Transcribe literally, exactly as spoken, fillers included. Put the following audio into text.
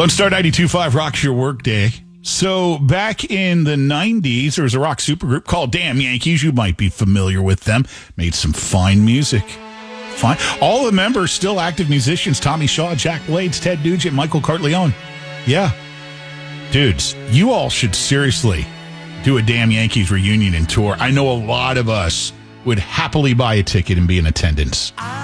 Lone Star ninety-two point five rocks your workday. So back in the nineties, there was a rock supergroup called Damn Yankees. You might be familiar with them. Made some fine music. Fine. All the members still active musicians. Tommy Shaw, Jack Blades, Ted Nugent, Michael Cartleone. Yeah. Dudes, you all should seriously do a Damn Yankees reunion and tour. I know a lot of us would happily buy a ticket and be in attendance.